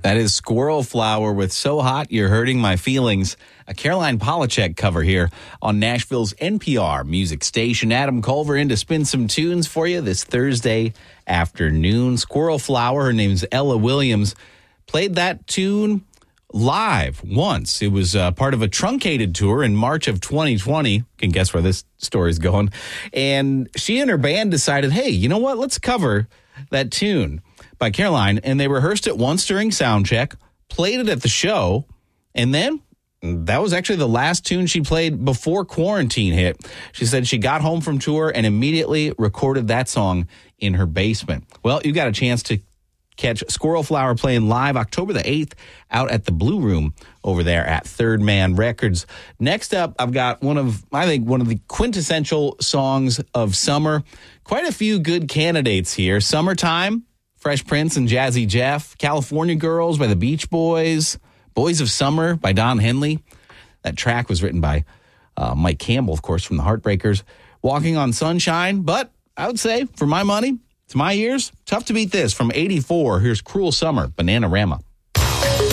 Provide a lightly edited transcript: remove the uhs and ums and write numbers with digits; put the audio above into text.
That is Squirrel Flower with So Hot You're Hurting My Feelings, a Caroline Polachek cover here on Nashville's NPR music station. Adam Culver in to spin some tunes for you this Thursday afternoon. Squirrel Flower, her name's Ella Williams, played that tune live once. It was part of a truncated tour in March of 2020. You can guess where this story's going. And she and her band decided, hey, you know what? Let's cover that tune by Caroline. And they rehearsed it once during sound check, played it at the show, and then that was actually the last tune she played before quarantine hit. She said she got home from tour and immediately recorded that song in her basement. Well, you got a chance to catch Squirrel Flower playing live October the 8th out at the Blue Room over there at Third Man Records. Next up, I've got one of the quintessential songs of summer. Quite a few good candidates here. Summertime, Fresh Prince and Jazzy Jeff. California Girls by the Beach Boys. Boys of Summer by Don Henley. That track was written by Mike Campbell, of course, from the Heartbreakers. Walking on Sunshine. But I would say, for my money, to my ears, tough to beat this. From 84, here's Cruel Summer, Bananarama.